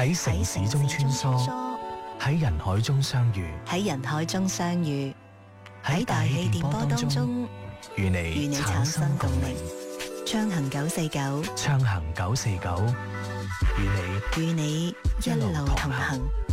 喺城市中穿梭，喺人海中相遇，喺大氣電波當中與你產生共鳴。 暢行949， 暢行949，與你與你一路同行。